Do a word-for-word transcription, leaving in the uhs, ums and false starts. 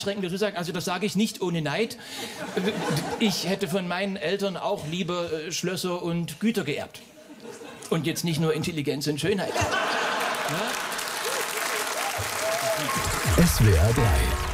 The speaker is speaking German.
streng dazu sagen, also das sage ich nicht ohne Neid. Ich hätte von meinen Eltern auch lieber äh, Schlösser und Güter geerbt. Und jetzt nicht nur Intelligenz und Schönheit. Ja? S W R drei